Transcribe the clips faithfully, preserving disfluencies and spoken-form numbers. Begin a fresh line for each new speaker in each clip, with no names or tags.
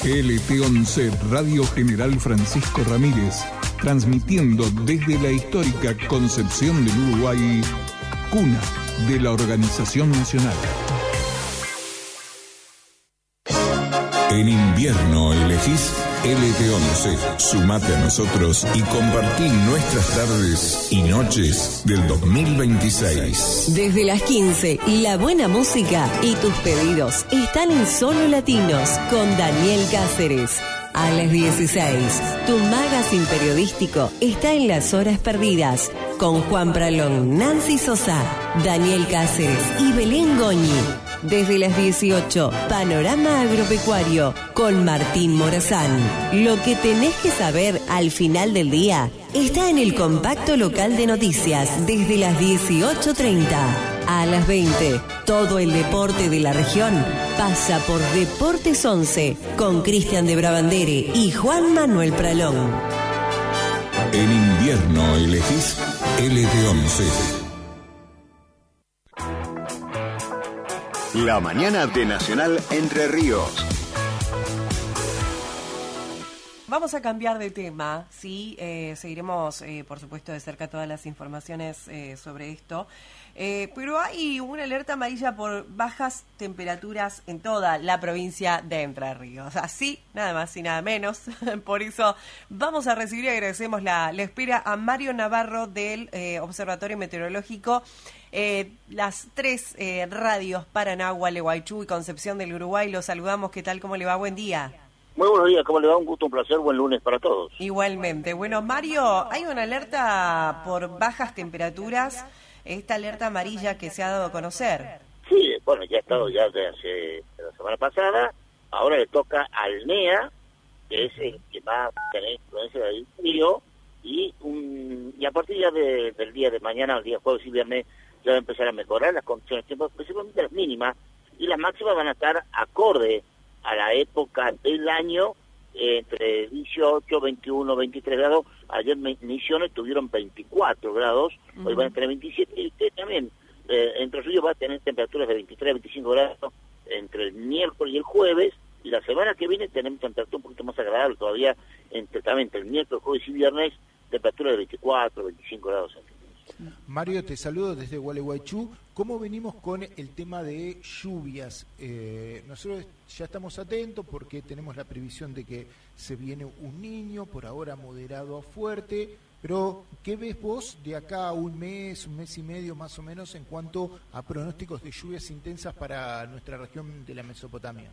G L T once Radio General Francisco Ramírez, transmitiendo desde la histórica Concepción del Uruguay, cuna de la Organización Nacional. En invierno elegís L T once. Sumate a nosotros y compartí nuestras tardes y noches del dos mil veintiséis.
Desde las quince, la buena música y tus pedidos están en Solo Latinos con Daniel Cáceres. A las dieciséis, tu magazine periodístico está en Las Horas Perdidas con Juan Pralón, Nancy Sosa, Daniel Cáceres y Belén Goñi. Desde las dieciocho, Panorama Agropecuario con Martín Morazán. Lo que tenés que saber al final del día está en el compacto local de noticias desde las dieciocho treinta. A las veinte, todo el deporte de la región pasa por Deportes once con Cristian de Brabandere y Juan Manuel Pralón.
En invierno elegís L T once.
La mañana de Nacional Entre Ríos.
Vamos a cambiar de tema, sí, eh, seguiremos, eh, por supuesto, de cerca todas las informaciones eh, sobre esto, eh, pero hay una alerta amarilla por bajas temperaturas en toda la provincia de Entre Ríos, así, nada más y nada menos. Por eso vamos a recibir y agradecemos la, la espera a Mario Navarro del eh, Observatorio Meteorológico. Eh, las tres eh, radios Paraná, Gualeguaychú y Concepción del Uruguay, los saludamos. ¿Qué tal? ¿Cómo le va? Buen día.
Muy buenos días, ¿cómo le va? Un gusto, un placer, buen lunes para todos.
Igualmente. Bueno, Mario, hay una alerta por bajas temperaturas, esta alerta amarilla que se ha dado a conocer.
Sí, bueno, ya ha estado ya desde hace la semana pasada, ahora le toca al NEA, que es el que va a tener influencia del frío, y un, y a partir ya de, del día de mañana, el día jueves y viernes, ya va a empezar a mejorar las condiciones de tiempo, principalmente las mínimas, y las máximas van a estar acorde a la época del año, eh, entre dieciocho, veintiuno, veintitrés grados. Ayer Misiones tuvieron veinticuatro grados, uh-huh. Hoy van a tener veintisiete, y usted también, eh, Entre Ríos va a tener temperaturas de veintitrés, veinticinco grados entre el miércoles y el jueves, y la semana que viene tenemos temperatura un poquito más agradable todavía, entre, también entre el miércoles, jueves y viernes, temperatura de veinticuatro, veinticinco grados centígrados.
Mario, te saludo desde Gualeguaychú. ¿Cómo venimos con el tema de lluvias? Eh, nosotros ya estamos atentos porque tenemos la previsión de que se viene un niño, por ahora moderado a fuerte, pero ¿qué ves vos de acá a un mes, un mes y medio más o menos en cuanto a pronósticos de lluvias intensas para nuestra región de la Mesopotamia?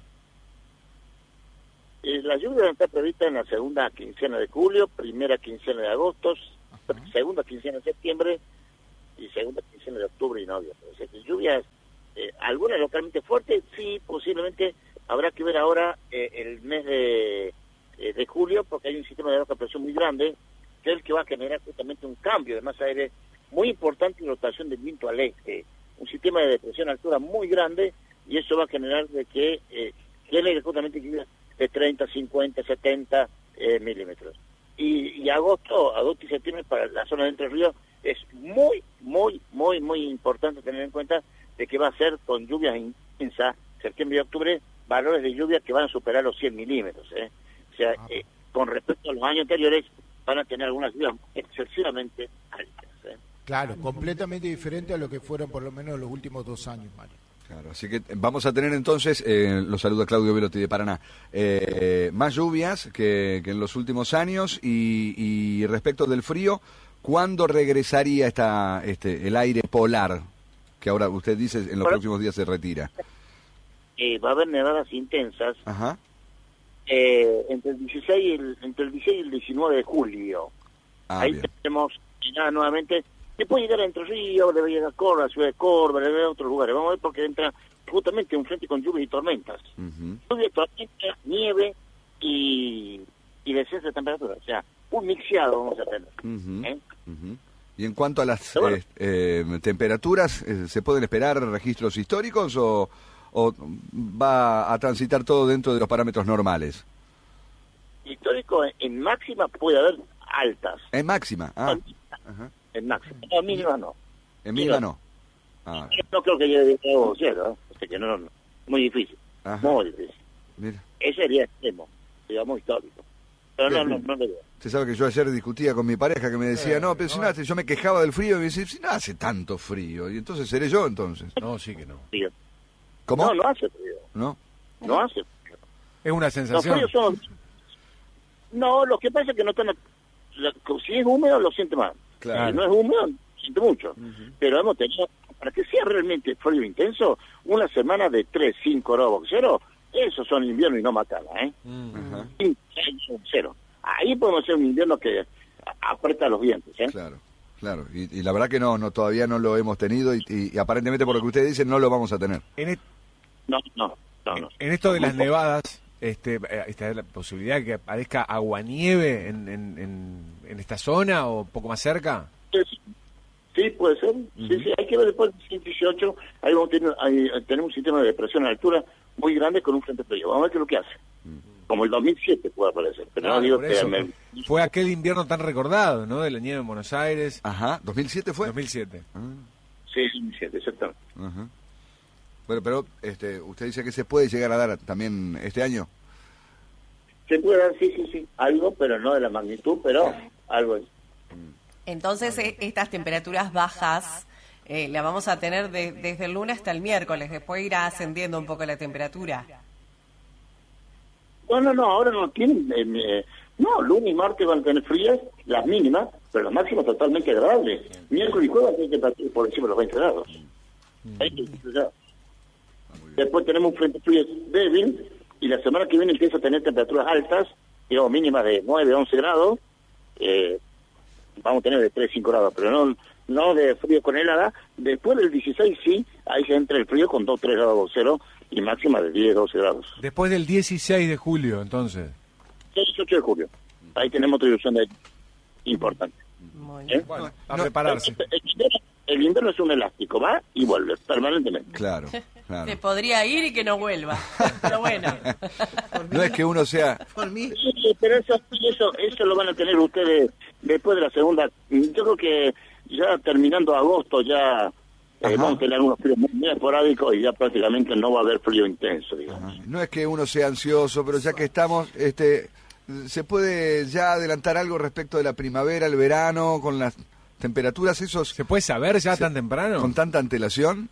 Eh, la lluvia está prevista en la segunda quincena de julio, primera quincena de agosto, Ajá. segunda quincena de septiembre y segunda quincena de octubre y noviembre. O sea que lluvias, eh, algunas localmente fuertes, sí, posiblemente habrá que ver ahora eh, el mes de, eh, de julio, porque hay un sistema de baja presión muy grande, que es el que va a generar justamente un cambio de masa de aire muy importante y rotación del viento al este. Un sistema de depresión a altura muy grande, y eso va a generar de que eh, genere justamente lluvias de treinta, cincuenta, setenta eh, milímetros. Y, y agosto, agosto y septiembre para la zona de Entre Ríos es muy, muy, muy, muy importante tener en cuenta de que va a ser con lluvias intensas, septiembre y octubre, valores de lluvia que van a superar los cien milímetros. ¿eh? O sea, eh, con respecto a los años anteriores, van a tener algunas lluvias excesivamente altas. ¿eh?
Claro, completamente diferente a lo que fueron por lo menos los últimos dos años, Mario.
Claro, así que vamos a tener entonces, eh, los saluda Claudio Velotti de Paraná, eh, más lluvias que, que en los últimos años, y, y respecto del frío, ¿cuándo regresaría esta, este, el aire polar, que ahora usted dice en los bueno, próximos días se retira?
Eh, va a haber nevadas intensas.
Ajá.
Eh, entre el dieciséis y el, entre el dieciséis y el diecinueve de julio.
Ah,
ahí
bien.
tenemos nada nuevamente. Después llegar a Entre Ríos, debe llegar a Córdoba, Ciudad de Córdoba, debe a otros lugares. Vamos a ver porque entra justamente un frente con lluvias y tormentas. Uh-huh. Lluvia, tormenta, nieve y, y descenso de temperatura. O sea, un mixeado vamos a tener.
Uh-huh.
¿eh?
Uh-huh. Y en cuanto a las
bueno.
eh, eh, temperaturas, eh, ¿se pueden esperar registros históricos o, o va a transitar todo dentro de los parámetros normales?
Histórico, en, en máxima puede haber altas.
En máxima, ah.
Ajá. En máxima, no, en mínima no.
En mínima no. Ah.
No creo que llegue a cero, ¿eh? O sea que no, no, muy difícil.
Ajá.
Muy difícil.
Mira.
Ese sería extremo. digamos, histórico. Pero no, no, no le veo.
Usted sabe que yo ayer discutía con mi pareja que me decía,
Eh,
no, pero si
no,
no hace, yo me quejaba del frío y me decía, si no hace tanto frío, y entonces seré yo entonces.
No, sí que no.
Digo,
¿Cómo?
No, no hace frío.
¿No?
No hace frío.
Es una
Los
sensación.
fríos son... No, lo que pasa es que no están... la- Si es húmedo, lo siente más.
Claro.
Si no es húmedo, siente mucho. Pero hemos tenido... Para que sea realmente frío intenso, una semana de tres, cinco grados bajo cero, esos son invierno y no macana, ¿eh?
Ajá.
cinco, seis, cero. Ahí podemos hacer un invierno que a- aprieta los dientes, ¿eh?
Claro, claro. Y, y la verdad que no, no, todavía no lo hemos tenido y, y- y aparentemente por lo que usted dice no lo vamos a tener.
En, e-
No, no, no, no.
en esto de las
Muy poco.
nevadas, este, eh, está la posibilidad de que aparezca aguanieve en, en, en, en esta zona o un poco más cerca.
Sí, sí, puede ser. Sí, sí, hay que ver después del dieciocho. Ahí vamos a tener, ahí, eh, tenemos un sistema de depresión a altura muy grande con un frente frío. Vamos a ver qué es lo que hace. Como el dos mil siete puede aparecer. Pero
Claro,
no digo
por
que...
eso.
me-
Fue aquel invierno tan recordado, ¿no? De la nieve en Buenos Aires.
Ajá, ¿dos mil siete fue?
dos mil siete.
Ah,
Sí, dos mil siete, exactamente.
ajá. Bueno, pero este, usted dice que se puede llegar a dar también este año.
Se puede dar, sí, sí, sí, algo, pero no de la magnitud, pero algo es.
Entonces, e- estas temperaturas bajas eh, las vamos a tener de- desde el lunes hasta el miércoles. Después irá ascendiendo un poco la temperatura.
No, no, no, ahora no tienen... eh, eh, no, lunes y martes van a tener frías, las mínimas, pero las máximas totalmente agradables. Miércoles y jueves van a tener temperaturas por encima de los veinte grados. veinte grados. Después tenemos un frente frío débil y la semana que viene empieza a tener temperaturas altas, digamos mínimas de nueve, once grados. Eh, vamos a tener de tres, cinco grados, pero no no de frío con helada. Después del dieciséis sí, ahí se entra el frío con dos, tres grados bajo cero y máxima de diez, doce grados.
Después del dieciséis de julio, entonces.
dieciocho de julio. Ahí tenemos otra ilusión de importante.
Muy
¿eh?
bien.
Bueno, a
No,
prepararse.
El, el invierno, el invierno es un elástico, va y vuelve permanentemente.
Claro, claro.
Se podría ir y que no vuelva. Pero bueno.
No es que uno sea...
Por mí.
Sí, pero eso, eso, eso lo van a tener ustedes después de la segunda. Yo creo que ya terminando agosto ya eh, vamos a tener unos fríos muy, muy esporádicos y ya prácticamente no va a haber frío intenso, digamos.
No es que uno sea ansioso, pero ya que estamos, este, ¿se puede ya adelantar algo respecto de la primavera, el verano, con las temperaturas esos
¿Se puede saber ya
Sí.
tan temprano?
con tanta antelación?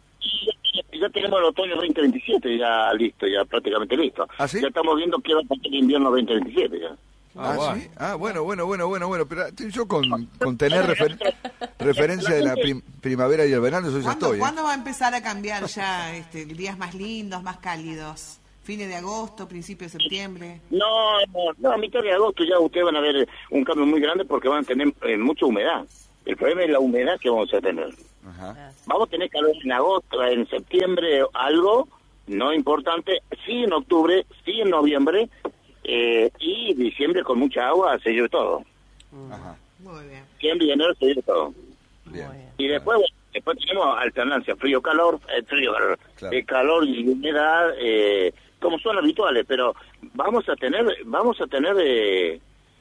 Ya tenemos el otoño veinte veintisiete ya listo, ya prácticamente listo.
¿Ah, sí?
Ya estamos viendo que va a pasar el invierno veinte veintisiete ya.
Ah,
Ah,
bueno.
¿sí? Ah, bueno, bueno, bueno, bueno, bueno, pero yo con, con tener refer- referencia de la prim- primavera y el verano, eso ya
¿Cuándo,
estoy. ¿eh?
¿cuándo va a empezar a cambiar ya este, días más lindos, más cálidos? ¿Fines de agosto, principio de septiembre?
No, no, no, a mitad de agosto ya ustedes van a ver un cambio muy grande porque van a tener eh, mucha humedad. El problema es la humedad que vamos a tener.
Ajá.
Vamos a tener calor en agosto, en septiembre, algo, no importante, sí en octubre, sí en noviembre, eh, y diciembre con mucha agua se lleve todo.
Ajá.
Muy bien.
Diciembre y enero se lleve todo.
Bien.
Muy bien.
Y después, bueno, después tenemos alternancia, frío-calor, eh, frío,
Claro.
eh, calor y humedad, eh, como son habituales, pero vamos a tener, vamos a tener eh,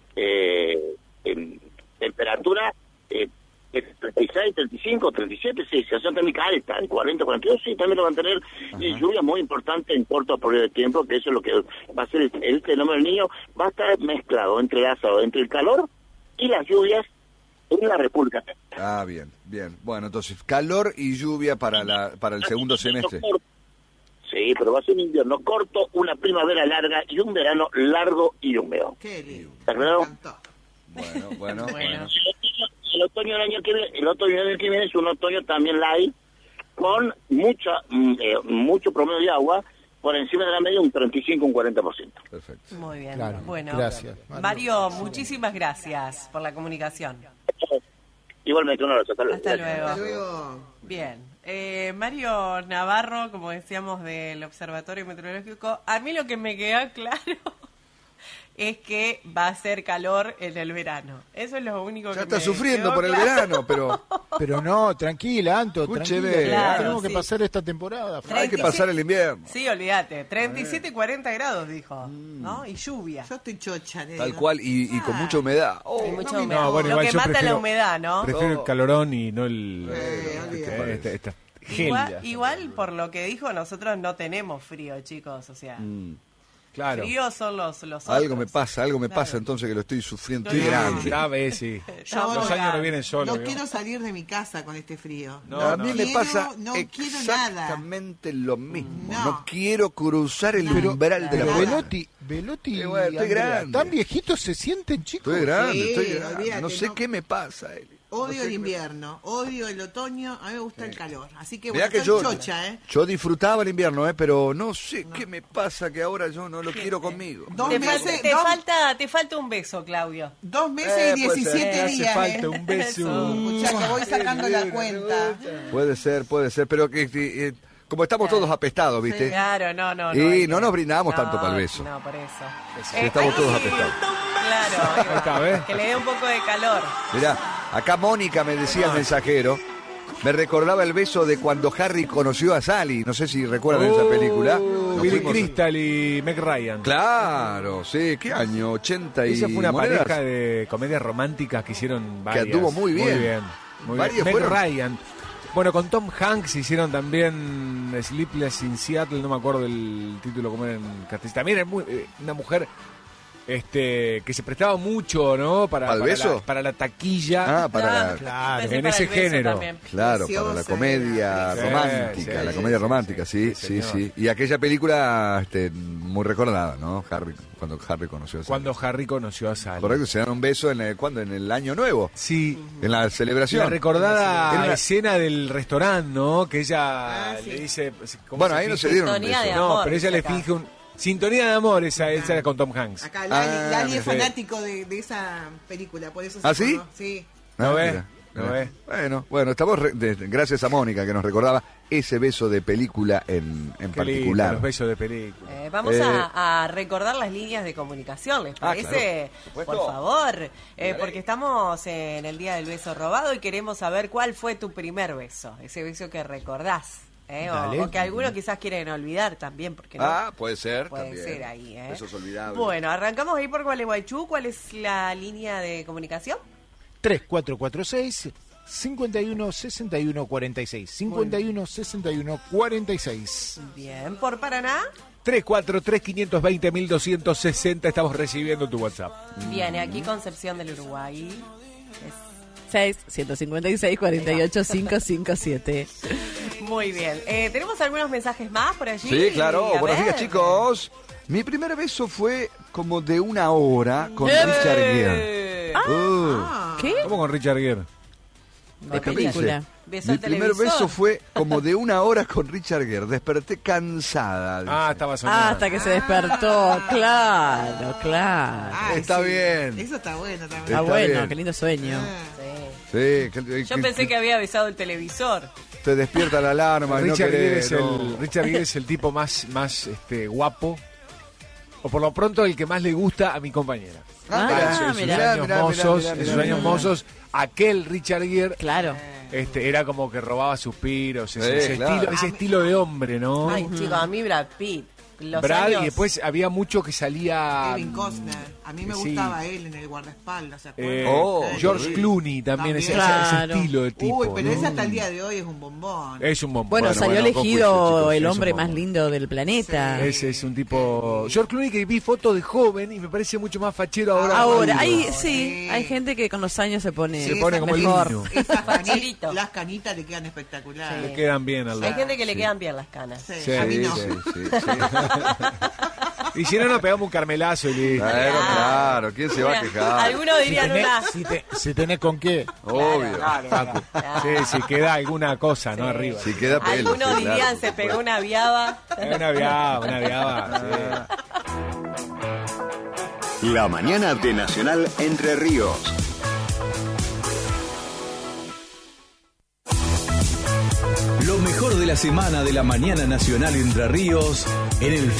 eh, em, temperatura eh, de treinta y seis, treinta y cinco, treinta y siete, sí, sensación térmica alta, en cuarenta, cuarenta y dos, sí, también lo van a tener, y lluvias muy importantes en corto periodo de tiempo, que eso es lo que va a ser el, el fenómeno del niño, va a estar mezclado, entrelazado entre el calor y las lluvias en la República.
Ah, bien, bien. Bueno, entonces, calor y lluvia para la para el segundo semestre.
Sí, pero va a ser un invierno corto, una primavera larga y un verano largo y húmedo.
Qué lindo.
¿Está claro?
Me encantó.
Bueno, bueno,
Bueno.
bueno.
El otoño del año que viene, el otoño del año que viene es un otoño también light, con mucha mm, eh, mucho promedio de agua, por encima de la media un treinta y cinco, un cuarenta por ciento.
Perfecto.
Muy bien.
Claro,
Bueno,
gracias, Mario.
Mario, muchísimas gracias por la comunicación.
Igualmente, un abrazo. Hasta luego.
Hasta luego.
Hasta luego.
Bien. Eh, Mario Navarro, como decíamos, del Observatorio Meteorológico, a mí lo que me queda claro es que va a ser calor en el verano. Eso es lo único
Ya
que
está
me
sufriendo
quedó
por el
claro.
verano, pero
Pero no, tranquila, Anto,
Escúcheme.
tranquila.
Claro,
tenemos que
sí.
pasar esta temporada.
hay que
treinta y siete
pasar el invierno.
Sí, olvídate. treinta y siete, cuarenta grados, dijo.
Mm.
¿No? Y lluvia.
Yo estoy chocha, le
Tal
digo.
cual, y, y con mucha humedad. Oh,
Y mucha
no,
humedad.
no, bueno,
lo
igual
que
yo
mata
prefiero-
la humedad, ¿no?
Prefiero el calorón y no el...
Eh, olvídate.
este, esta
Igual,
gelia.
igual, por lo que dijo, nosotros no tenemos frío, chicos. O sea,
mm.
Claro.
Fríos son los, los otros.
Algo me pasa, algo me
Claro.
pasa entonces que lo estoy sufriendo.
Sí,
Estoy grande.
ya ves, sí.
Yo
Los años no vienen solos.
No
¿vio?
quiero salir de mi casa con este frío.
No,
a
no,
mí
no.
me
quiero-
pasa
no quiero nada.
exactamente lo mismo. No.
No.
quiero cruzar el
Pero,
umbral de la
pero
nada.
puerta.
Velotti, Velotti
Sí, bueno,
y
estoy
Andrea,
grande.
¿tan viejitos se sienten, chicos?
Estoy grande,
Sí,
estoy grande.
olvídate,
No sé
no.
qué me pasa, Eli.
Odio
No sé
el
qué me-
invierno, odio el otoño, a mí me gusta el calor. Así que
Mirá
bueno,
que
estoy
yo,
chocha, ¿eh?
yo disfrutaba el invierno, ¿eh? Pero no sé qué me pasa que ahora yo no lo quiero conmigo.
Dos
Te,
meses,
fal- te
dos,
falta, te falta un beso, Claudio.
dos meses
Eh,
y
puede ser.
diecisiete
Me hace
días,
falta
¿eh?
un beso.
Escuchá, que voy sacando la cuenta.
Puede ser, puede ser, pero que, que, eh, como estamos todos apestados, ¿viste?
Claro, no, no.
Y
hay
no
que-
nos brindamos tanto para el beso.
No, por eso.
Sí, estamos todos apestados.
Claro, ahí va.
Ahí está, ¿ves?
Que le dé un poco de calor.
Mirá, acá Mónica me decía el mensajero, me recordaba el beso de cuando Harry conoció a Sally, no sé si recuerdan esa película.
Uh,
Nos
Billy
fuimos-
Crystal y Meg Ryan.
Claro, sí, ¿qué año? ochenta y
Esa fue una
monedas.
pareja de comedias románticas que hicieron varias.
anduvo muy bien.
Muy bien. Muy
Varias
bien. Meg
fueron-
Ryan. Bueno, con Tom Hanks hicieron también Sleepless in Seattle, no me acuerdo el título como era en castellano. También era muy- eh, una mujer este que se prestaba mucho, ¿no? Para,
¿Para el beso?
La, para la taquilla.
Ah, para la-
Claro,
Empecé
en
para
ese
el beso
género.
también.
Claro,
Preciosa
para la comedia
era.
romántica,
Sí, sí,
la
sí,
comedia
sí,
romántica, sí,
sí,
sí,
señor.
sí. Y aquella película este, muy recordada, ¿no? Harry, cuando Harry conoció a Sally.
Cuando Harry conoció a Sally.
Correcto, se dan un beso en el, ¿cuándo? En el año nuevo,
Sí.
en la celebración.
La recordada
Era una-
escena del restaurante, ¿no? Que ella
Ah, sí.
le dice... ¿cómo
Bueno,
se
ahí no
finge?
se dieron un
Sintonía
beso.
de
No,
amor,
pero ella le
acá.
finge un... Sintonía de amor, esa, esa era con Tom Hanks.
Acá Lali,
Ah,
Lali es
sí.
fanático de, de esa película, por eso se
¿Ah, sí?
acordó. Sí.
¿No
Ah,
ves?
mira,
¿No
mira.
ves?
Bueno, bueno, estamos re- de- gracias a Mónica que nos recordaba ese beso de película en, en
Qué lindo,
particular.
los besos de película.
Eh, vamos
Eh,
a, a recordar las líneas de comunicación, ¿les
Ah,
parece?
claro, por supuesto.
Por favor, eh, porque estamos en el Día del Beso Robado y queremos saber cuál fue tu primer beso, ese beso que recordás. ¿eh? O,
Dale.
o que algunos quizás quieren olvidar también, porque no.
Ah, puede ser.
Puede
también.
ser ahí, ¿eh?
Besos olvidables.
Bueno, arrancamos ahí por Gualeguaychú. ¿Cuál es la línea de comunicación?
tres cuatro cuatro seis, cinco uno, seis uno, cuatro seis. cinco uno, seis uno, cuatro seis.
Bien, por Paraná.
tres cuatro tres, cinco dos cero, uno dos seis cero, estamos recibiendo tu WhatsApp.
Viene aquí Concepción del Uruguay.
seis, ciento cincuenta y seis, cuarenta y ocho, quinientos cincuenta y siete.
Muy bien. Eh, ¿Tenemos algunos mensajes más por allí?
Sí, claro.
A
Buenos
ver.
días, chicos. Mi primer beso fue como de una hora con
¡Eh!
Richard Gere. Uh,
¿Qué?
¿Cómo con Richard Gere?
De
acá me
película.
dice,
Beso
Mi
al
primer
televisor.
beso fue como de una hora con Richard Gere. Desperté cansada. dice.
Ah, estaba soñando.
Ah, hasta que se despertó. Claro, claro.
Ay,
Está
sí.
bien.
Eso está bueno también.
Está
Está
bueno,
bien.
qué lindo sueño.
Sí.
Sí, que-
Yo
que-
pensé que había besado el televisor.
te despierta la alarma. y no
Richard,
querés,
Gere es
no.
el, Richard Gere es el tipo más, más este, guapo, o por lo pronto el que más le gusta a mi compañera.
Ah,
Para su- en sus
mirá.
años
mirá, mirá,
mozos,
mirá,
en
mirá,
sus años
mirá.
mozos, aquel Richard Gere
Claro.
este, era como que robaba suspiros, ese,
Sí,
ese
claro.
estilo, ese estilo de hombre, ¿no?
Ay, chicos, a mí Brad Pitt. Los
Brad,
años-
y después había mucho que salía...
Kevin Costner. A mí me
Sí.
gustaba él en el guardaespaldas, ¿se acuerdan?
eh,
Oh,
George
sí.
Clooney también, ese,
También.
ese- ese
Claro.
estilo de tipo.
Uy, pero
¿no?
ese hasta el día de hoy es un bombón.
Es un bombón.
Bueno,
Bueno,
salió
bueno, con
elegido
juicio, chicos,
el
es
hombre
un
más
bombón.
lindo del planeta.
Ese es un tipo... George Clooney, que vi fotos de joven y me parece mucho más fachero ahora.
Ahora,
maduro.
hay, sí,
Sí.
hay gente que con los años se pone,
Se pone como el
mejor.
niño.
Estas
Facherito.
cani- las canitas le quedan espectaculares.
Le quedan bien al
Hay
lado.
gente que le
Sí.
quedan bien las canas.
Sí,
Sí,
a mí no.
Sí, sí, sí.
Y si no, nos pegamos un carmelazo y listo.
Claro, claro. ¿Quién se va a
Mira,
quejar?
algunos dirían una...
Si, te- si tenés con qué.
Obvio.
Claro.
Sí, si queda alguna cosa, ¿no? Arriba.
Si queda pelo.
Algunos
sí, claro,
dirían
por
se
supuesto.
pegó una viaba.
Una viaba, una viaba. Sí.
La mañana de Nacional Entre Ríos.
Lo mejor de la semana de la mañana nacional Entre Ríos en el